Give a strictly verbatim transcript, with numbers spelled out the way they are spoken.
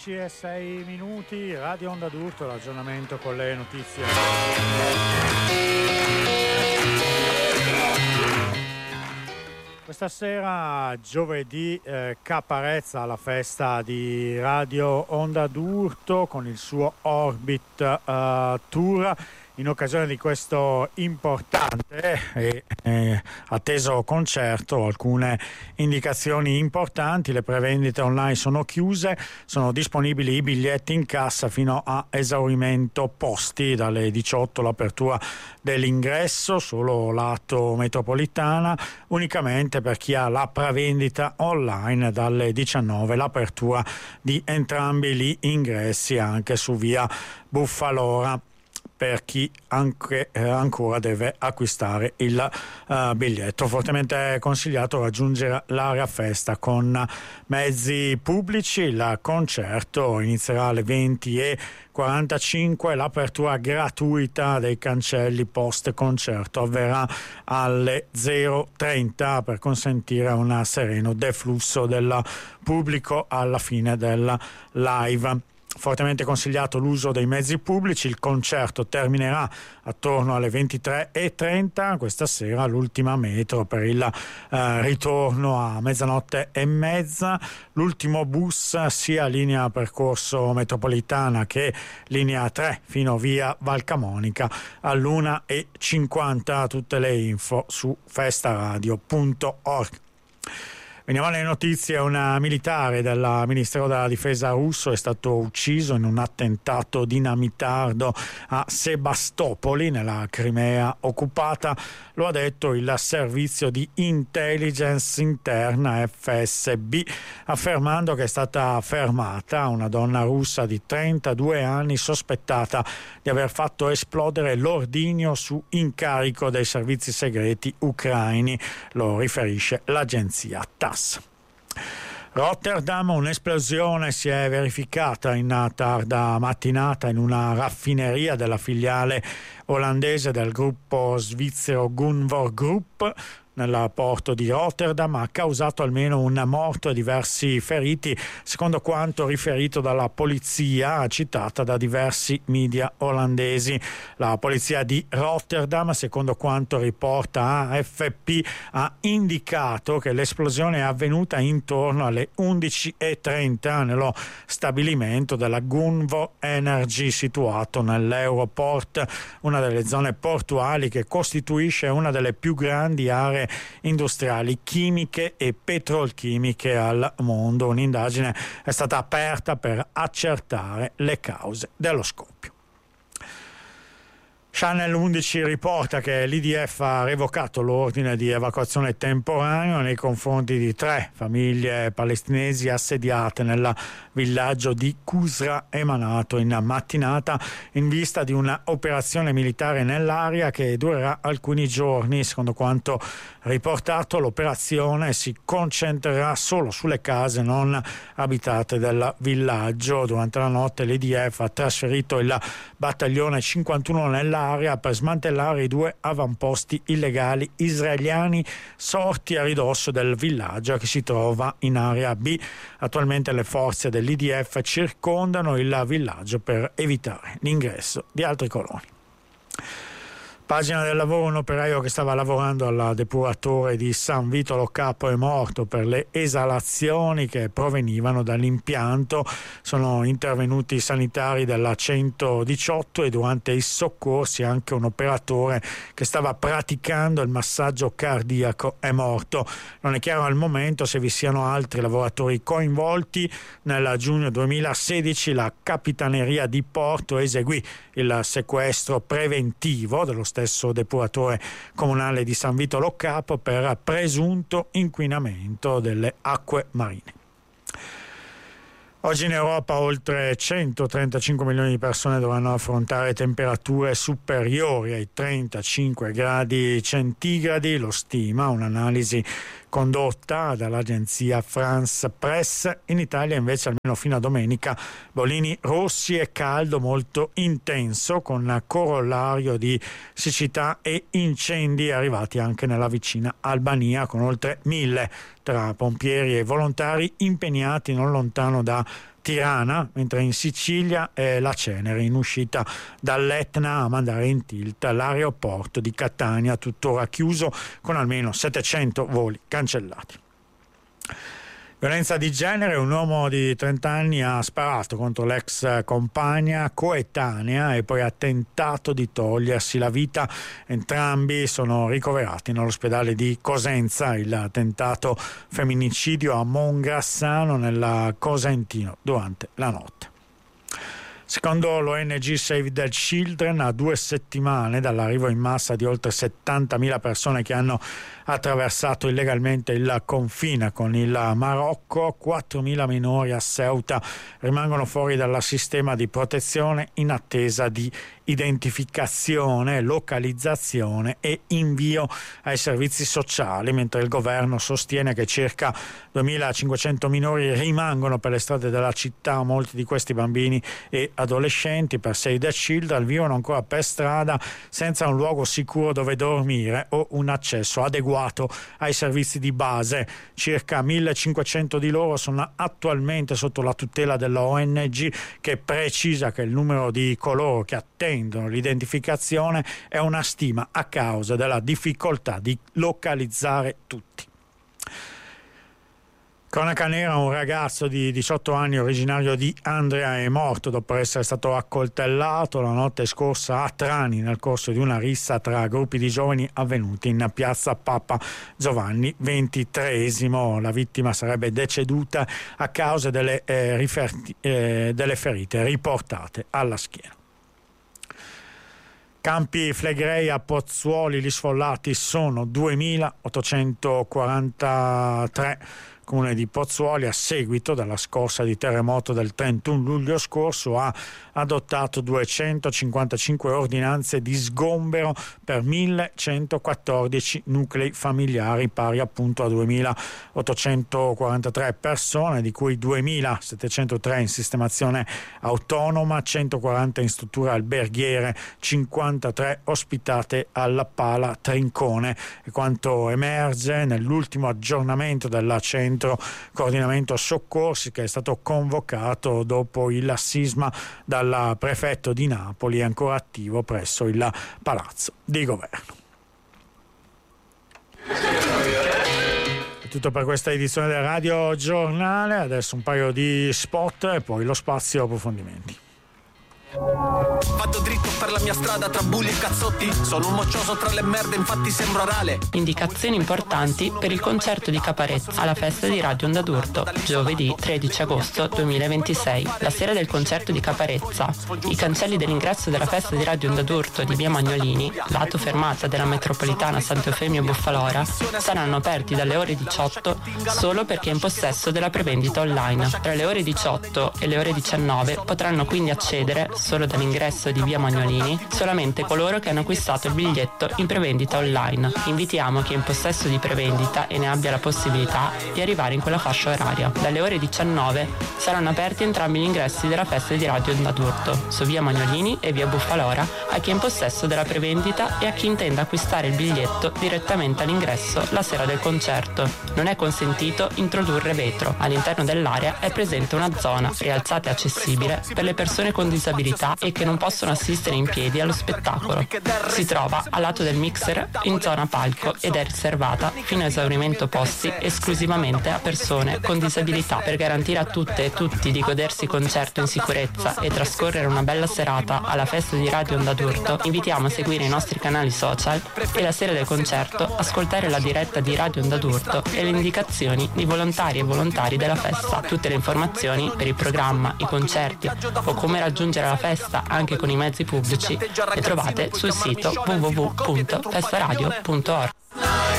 undici e sei minuti, Radio Onda d'Urto, l'aggiornamento con le notizie. Questa sera, giovedì, eh, Caparezza alla festa di Radio Onda d'Urto con il suo Orbit eh, Tour. In occasione di questo importante e eh, atteso concerto, alcune indicazioni importanti: le prevendite online sono chiuse, sono disponibili i biglietti in cassa fino a esaurimento posti. Dalle diciotto l'apertura dell'ingresso, solo lato metropolitana, unicamente per chi ha la prevendita online dalle diciannove l'apertura di entrambi gli ingressi anche su via Buffalora, per chi anche, eh, ancora deve acquistare il uh, biglietto. Fortemente consigliato raggiungere l'area festa con mezzi pubblici. Il concerto inizierà alle venti e quarantacinque, l'apertura gratuita dei cancelli post concerto avverrà alle zero trenta per consentire un sereno deflusso del pubblico alla fine del live. Fortemente consigliato l'uso dei mezzi pubblici. Il concerto terminerà attorno alle ventitré e trenta questa sera, l'ultima metro per il eh, ritorno a mezzanotte e mezza. L'ultimo bus sia linea percorso metropolitana che linea tre fino via Valcamonica all'una e cinquanta. Tutte le info su festaradio punto org. Veniamo alle notizie. Un militare del Ministero della Difesa russo è stato ucciso in un attentato dinamitardo a Sebastopoli, nella Crimea occupata. Lo ha detto il servizio di intelligence interna F S B, affermando che è stata fermata una donna russa di trentadue anni sospettata di aver fatto esplodere l'ordigno su incarico dei servizi segreti ucraini. Lo riferisce l'agenzia T A S. Rotterdam, un'esplosione si è verificata in tarda mattinata in una raffineria della filiale olandese del gruppo svizzero Gunvor Group nel porto di Rotterdam. Ha causato almeno un morto e diversi feriti, secondo quanto riferito dalla polizia, citata da diversi media olandesi. La polizia di Rotterdam, secondo quanto riporta A F P, ha indicato che l'esplosione è avvenuta intorno alle undici e trenta nello stabilimento della Gunvor Energy situato nell'Europort, una delle zone portuali che costituisce una delle più grandi aree industriali chimiche e petrolchimiche al mondo. Un'indagine è stata aperta per accertare le cause dello scoppio. Channel undici riporta che l'I D F ha revocato l'ordine di evacuazione temporaneo nei confronti di tre famiglie palestinesi assediate nel villaggio di Qusra, emanato in mattinata in vista di un'operazione militare nell'area che durerà alcuni giorni. Secondo quanto riportato, l'operazione si concentrerà solo sulle case non abitate del villaggio. Durante la notte l'I D F ha trasferito il battaglione cinquantuno nell'area per smantellare i due avamposti illegali israeliani sorti a ridosso del villaggio che si trova in area B. Attualmente le forze dell'I D F circondano il villaggio per evitare l'ingresso di altri coloni. Pagina del lavoro: un operaio che stava lavorando al depuratore di San Vito Lo Capo è morto per le esalazioni che provenivano dall'impianto. Sono intervenuti i sanitari della centodiciotto e durante i soccorsi anche un operatore che stava praticando il massaggio cardiaco è morto. Non è chiaro al momento se vi siano altri lavoratori coinvolti. Nel giugno duemilasedici la Capitaneria di Porto eseguì il sequestro preventivo dello stesso depuratore comunale di San Vito Lo Capo per presunto inquinamento delle acque marine. Oggi in Europa oltre centotrentacinque milioni di persone dovranno affrontare temperature superiori ai trentacinque gradi centigradi, lo stima un'analisi condotta dall'agenzia France Press. In Italia invece almeno fino a domenica bollini rossi e caldo molto intenso, con corollario di siccità e incendi arrivati anche nella vicina Albania, con oltre mille tra pompieri e volontari impegnati non lontano da Tirana, mentre in Sicilia è la Cenere in uscita dall'Etna a mandare in tilt l'aeroporto di Catania, tuttora chiuso con almeno settecento voli cancellati. Violenza di genere: un uomo di trenta anni ha sparato contro l'ex compagna coetanea e poi ha tentato di togliersi la vita. Entrambi sono ricoverati nell'ospedale di Cosenza. Il tentato femminicidio a Mongrassano nel Cosentino durante la notte. Secondo l'O N G Save the Children, a due settimane dall'arrivo in massa di oltre settantamila persone che hanno attraversato illegalmente il confine con il Marocco, quattromila minori a Ceuta rimangono fuori dal sistema di protezione in attesa di identificazione, localizzazione e invio ai servizi sociali, mentre il governo sostiene che circa duemilacinquecento minori rimangono per le strade della città. Molti di questi bambini e adolescenti, per Save the Children, vivono ancora per strada senza un luogo sicuro dove dormire o un accesso adeguato ai servizi di base. Circa millecinquecento di loro sono attualmente sotto la tutela della O N G, che precisa che il numero di coloro che attendono l'identificazione è una stima a causa della difficoltà di localizzare tutti. Cronaca nera: un ragazzo di diciotto anni originario di Andria è morto dopo essere stato accoltellato la notte scorsa a Trani nel corso di una rissa tra gruppi di giovani avvenuti in piazza Papa Giovanni ventitreesimo. La vittima sarebbe deceduta a causa delle, eh, riferti, eh, delle ferite riportate alla schiena. Campi Flegrei a Pozzuoli: gli sfollati sono duemilaottocentoquarantatré. Comune di Pozzuoli, a seguito della scossa di terremoto del trentuno luglio scorso, ha adottato duecentocinquantacinque ordinanze di sgombero per millecentoquattordici nuclei familiari, pari appunto a duemilaottocentoquarantatré persone, di cui duemilasettecentotré in sistemazione autonoma, centoquaranta in strutture alberghiere, cinquantatré ospitate alla Pala Trincone. E quanto emerge nell'ultimo aggiornamento della centro coordinamento soccorsi, che è stato convocato dopo il sisma dal prefetto di Napoli, è ancora attivo presso il Palazzo di Governo. È tutto per questa edizione del Radio Giornale. Adesso un paio di spot e poi lo spazio approfondimenti. Vado dritto per la mia strada tra bulli e cazzotti. Sono un moccioso tra le merde, infatti sembro orale. Indicazioni importanti per il concerto di Caparezza alla festa di Radio Onda d'Urto, giovedì tredici agosto duemilaventisei. La sera del concerto di Caparezza, i cancelli dell'ingresso della festa di Radio Onda d'Urto di via Magnolini, lato fermata della metropolitana Sant'Eufemio Buffalora, saranno aperti dalle ore diciotto solo per chi è in possesso della prevendita online. Tra le ore diciotto e le ore diciannove potranno quindi accedere, solo dall'ingresso di via Magnolini, solamente coloro che hanno acquistato il biglietto in prevendita online. Invitiamo chi è in possesso di prevendita e ne abbia la possibilità di arrivare in quella fascia oraria. Dalle ore diciannove saranno aperti entrambi gli ingressi della festa di Radio Onda d'Urto, su via Magnolini e via Buffalora, a chi è in possesso della prevendita e a chi intenda acquistare il biglietto direttamente all'ingresso la sera del concerto. Non è consentito introdurre vetro. All'interno dell'area è presente una zona rialzata e accessibile per le persone con disabilità e che non possono assistere in piedi allo spettacolo. Si trova a lato del mixer in zona palco ed è riservata fino a esaurimento posti esclusivamente a persone con disabilità. Per garantire a tutte e tutti di godersi il concerto in sicurezza e trascorrere una bella serata alla festa di Radio Onda d'Urto, invitiamo a seguire i nostri canali social e la sera del concerto ascoltare la diretta di Radio Onda d'Urto e le indicazioni di volontari e volontari della festa. Tutte le informazioni per il programma, i concerti o come raggiungere la festa anche con i mezzi pubblici le trovate sul sito w w w punto festaradio punto org.